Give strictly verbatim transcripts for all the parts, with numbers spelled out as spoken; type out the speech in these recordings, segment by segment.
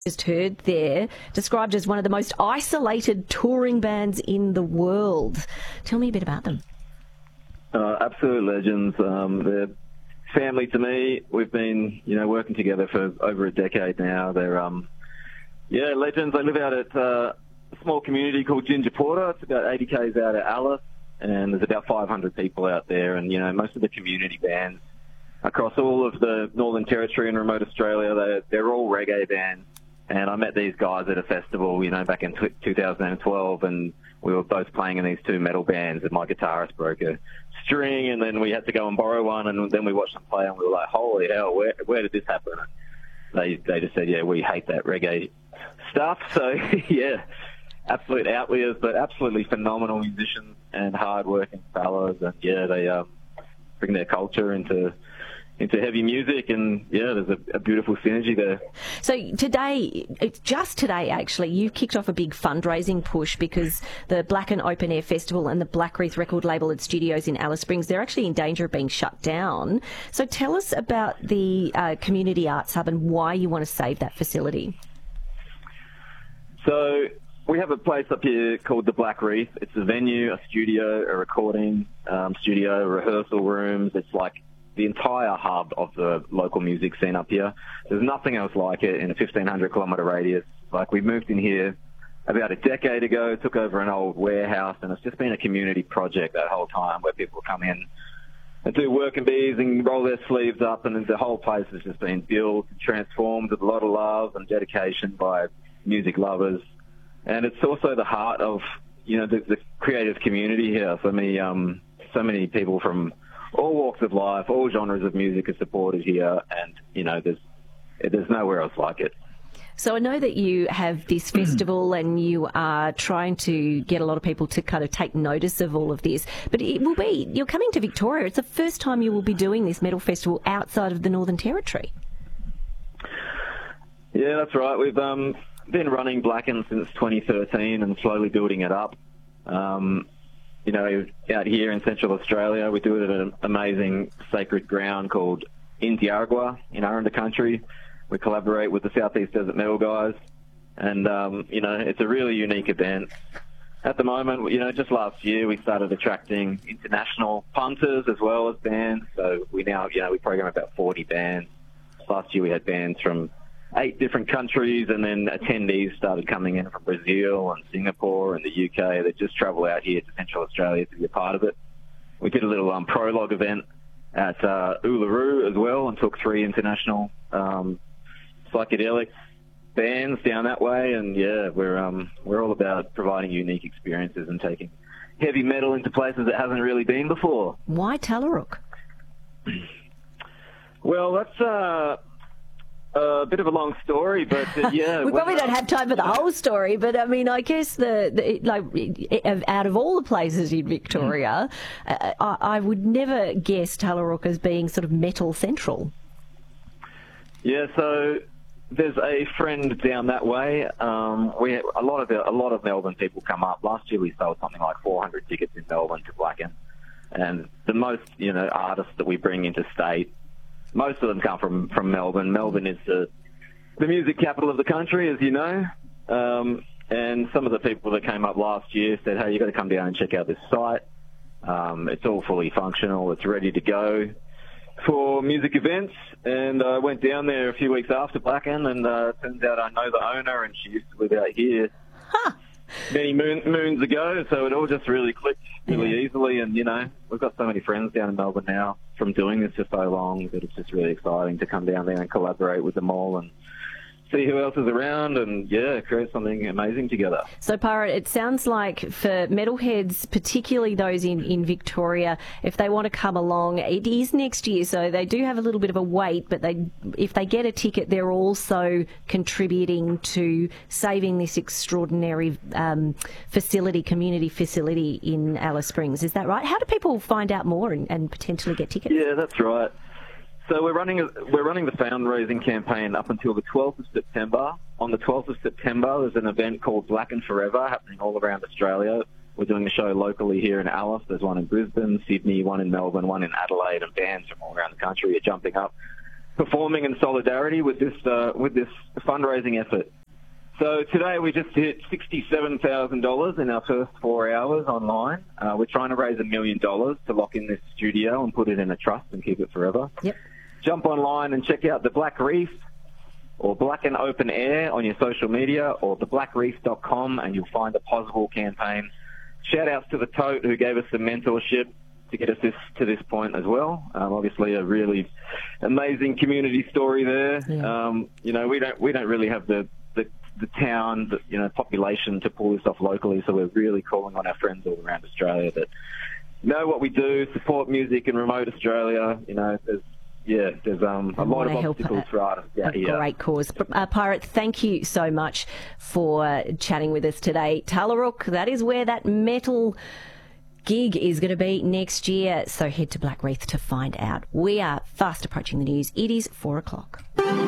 Just heard there, described as one of the most isolated touring bands in the world. Tell me a bit about them. Uh, absolute legends. Um, they're family to me. We've been, you know, working together for over a decade now. They're, um, yeah, legends. They live out at uh, a small community called Ginger Porter. It's about eighty kays out of Alice, and there's about five hundred people out there. And, you know, most of the community bands across all of the Northern Territory and remote Australia, they're, they're all reggae bands. And I met these guys at a festival, you know, back in two thousand twelve, and we were both playing in these two metal bands, and my guitarist broke a string, and then we had to go and borrow one, and then we watched them play, and we were like, holy hell, where, where did this happen? They, they just said, yeah, we hate that reggae stuff. So, yeah, absolute outliers, but absolutely phenomenal musicians and hard-working fellows, and, yeah, they um, bring their culture into... into heavy music, and yeah, there's a, a beautiful synergy there. So today, it's just today actually, you've kicked off a big fundraising push because the Blacken Open Air Festival and the Black Reef record label and studios in Alice Springs, they're actually in danger of being shut down. So tell us about the uh, Community Arts Hub and why you want to save that facility. So we have a place up here called the Black Reef. It's a venue, a studio, a recording um, studio, rehearsal rooms. It's like the entire hub of the local music scene up here. There's nothing else like it in a fifteen hundred kilometre radius. Like, we moved in here about a decade ago, took over an old warehouse, and it's just been a community project that whole time where people come in and do work and bees and roll their sleeves up, and the whole place has just been built and transformed with a lot of love and dedication by music lovers. And it's also the heart of, you know, the, the creative community here. So many, um, so many people from all walks of life, all genres of music are supported here, and, you know, there's there's nowhere else like it. So I know that you have this festival and you are trying to get a lot of people to kind of take notice of all of this, but it will be, you're coming to Victoria. It's the first time you will be doing this metal festival outside of the Northern Territory. Yeah, that's right. We've um, been running Blacken since twenty thirteen and slowly building it up. Um, You know, out here in Central Australia, we do it at an amazing sacred ground called Intiaragua in Aranda Country. We collaborate with the Southeast Desert Metal guys, and, um, you know, it's a really unique event. At the moment, you know, just last year we started attracting international punters as well as bands, so we now, you know, we program about forty bands. Last year we had bands from eight different countries, and then attendees started coming in from Brazil and Singapore and the U K. They just travel out here to Central Australia to be a part of it. We did a little um, prologue event at uh, Uluru as well, and took three international um, psychedelic bands down that way. And yeah, we're um, we're all about providing unique experiences and taking heavy metal into places it hasn't really been before. Why Tallarook? Well, that's Uh, a bit of a long story, but uh, yeah. We probably don't have time for the whole story, but I mean, I guess the, the like out of all the places in Victoria, uh, I, I would never guess Tallarook as being sort of metal central. Yeah, so there's a friend down that way. Um, we a lot of the, a lot of Melbourne people come up. Last year we sold something like four hundred tickets in Melbourne to Blacken, and the most, you know, artists that we bring into state, most of them come from, from Melbourne. Melbourne is the, the music capital of the country, as you know. Um, and some of the people that came up last year said, hey, you've got to come down and check out this site. Um, it's all fully functional. It's ready to go for music events. And I went down there a few weeks after Blacken, and uh, turns out I know the owner, and she used to live out here. Huh. Many moon, moons ago, so it all just really clicked really Yeah. easily. And, you know, we've got so many friends down in Melbourne now from doing this for so long that it's just really exciting to come down there and collaborate with them all and see who else is around and, yeah, create something amazing together. So, Pirate, it sounds like for metalheads, particularly those in, in Victoria, if they want to come along, it is next year, so they do have a little bit of a wait, but they, if they get a ticket, they're also contributing to saving this extraordinary um, facility, community facility in Alice Springs. Is that right? How do people find out more and, and potentially get tickets? Yeah, that's right. So we're running a, we're running the fundraising campaign up until the twelfth of September. On the twelfth of September, there's an event called Blacken Forever happening all around Australia. We're doing a show locally here in Alice. There's one in Brisbane, Sydney, one in Melbourne, one in Adelaide, and bands from all around the country are jumping up performing in solidarity with this uh, with this fundraising effort. So today we just hit sixty-seven thousand dollars in our first four hours online. Uh, we're trying to raise a million dollars to lock in this studio and put it in a trust and keep it forever. Yep. Jump online and check out the Black Reef or Black and Open Air on your social media, or the black reef dot com, and you'll find a possible campaign. Shout outs to the Tote, who gave us some mentorship to get us this, to this point as well. Um, obviously a really amazing community story there. Yeah. Um, you know, we don't we don't really have the the, the town, the, you know, population to pull this off locally, so we're really calling on our friends all around Australia that know what we do, support music in remote Australia. You know, there's Yeah, there's um, a lot of obstacles for artists out here. A great cause. Uh, Pirate, thank you so much for uh, chatting with us today. Tallarook, that is where that metal gig is going to be next year, so head to Black Reef to find out. We are fast approaching the news. It is four o'clock.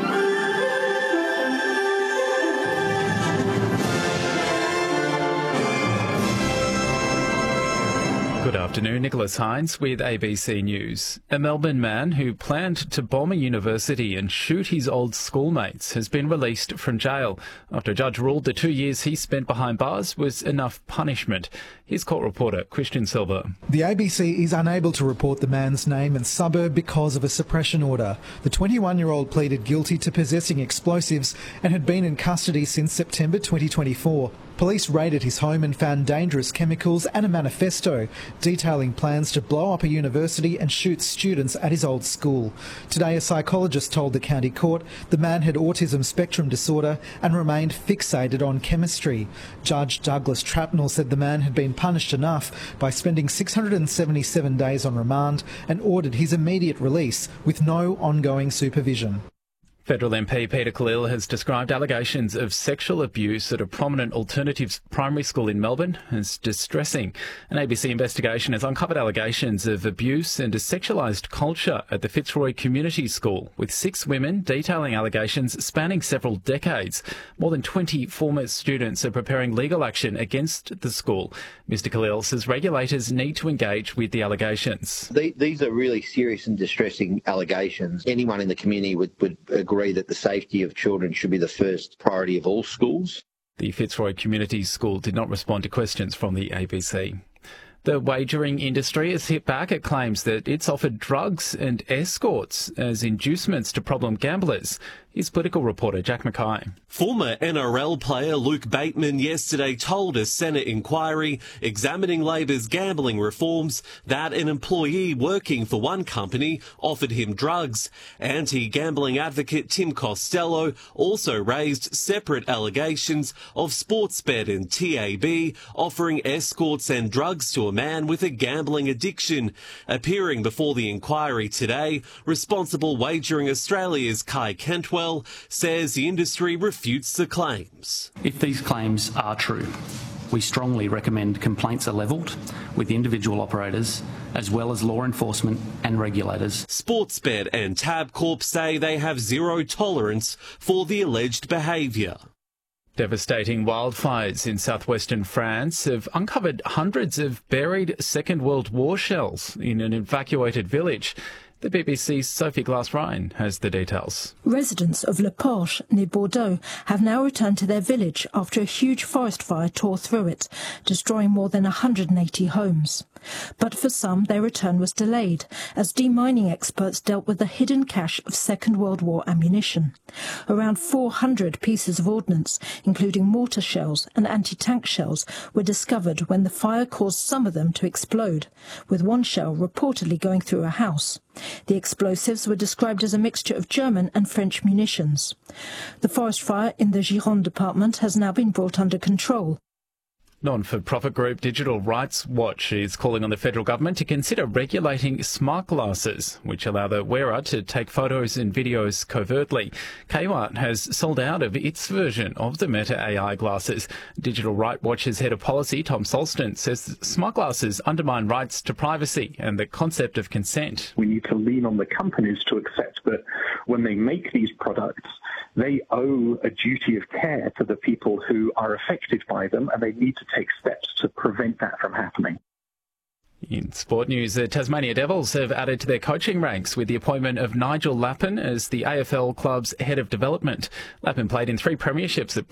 Good afternoon, Nicholas Hines with A B C News. A Melbourne man who planned to bomb a university and shoot his old schoolmates has been released from jail after a judge ruled the two years he spent behind bars was enough punishment. Here's court reporter Christian Silver. The A B C is unable to report the man's name and suburb because of a suppression order. The twenty-one-year-old pleaded guilty to possessing explosives and had been in custody since September twenty twenty-four. Police raided his home and found dangerous chemicals and a manifesto detailing plans to blow up a university and shoot students at his old school. Today, a psychologist told the county court the man had autism spectrum disorder and remained fixated on chemistry. Judge Douglas Trapnell said the man had been punished enough by spending six hundred seventy-seven days on remand and ordered his immediate release with no ongoing supervision. Federal M P Peter Khalil has described allegations of sexual abuse at a prominent alternatives primary school in Melbourne as distressing. An A B C investigation has uncovered allegations of abuse and a sexualised culture at the Fitzroy Community School, with six women detailing allegations spanning several decades. More than twenty former students are preparing legal action against the school. Mister Khalil says regulators need to engage with the allegations. These are really serious and distressing allegations. Anyone in the community would, would agree agree that the safety of children should be the first priority of all schools. The Fitzroy Community School did not respond to questions from the A B C. The wagering industry has hit back at claims that it's offered drugs and escorts as inducements to problem gamblers. Here's political reporter Jack Mackay. Former N R L player Luke Bateman yesterday told a Senate inquiry examining Labor's gambling reforms that an employee working for one company offered him drugs. Anti-gambling advocate Tim Costello also raised separate allegations of Sportsbet and T A B offering escorts and drugs to a man with a gambling addiction. Appearing before the inquiry today, Responsible Wagering Australia's Kai Cantwell says the industry refutes the claims. If these claims are true, we strongly recommend complaints are levelled with individual operators as well as law enforcement and regulators. Sportsbet and Tabcorp say they have zero tolerance for the alleged behaviour. Devastating wildfires in southwestern France have uncovered hundreds of buried Second World War shells in an evacuated village. The B B C's Sophie Glass-Ryan has the details. Residents of Le Porche, near Bordeaux, have now returned to their village after a huge forest fire tore through it, destroying more than one hundred eighty homes. But for some, their return was delayed, as demining experts dealt with a hidden cache of Second World War ammunition. Around four hundred pieces of ordnance, including mortar shells and anti-tank shells, were discovered when the fire caused some of them to explode, with one shell reportedly going through a house. The explosives were described as a mixture of German and French munitions. The forest fire in the Gironde department has now been brought under control. Non-for-profit group Digital Rights Watch is calling on the federal government to consider regulating smart glasses, which allow the wearer to take photos and videos covertly. Kmart has sold out of its version of the Meta A I glasses. Digital Rights Watch's head of policy, Tom Solston, says smart glasses undermine rights to privacy and the concept of consent. We need to lean on the companies to accept that when they make these products, they owe a duty of care to the people who are affected by them, and they need to take steps to prevent that from happening. In sport news, the Tasmania Devils have added to their coaching ranks with the appointment of Nigel Lappin as the A F L club's head of development. Lappin played in three premierships at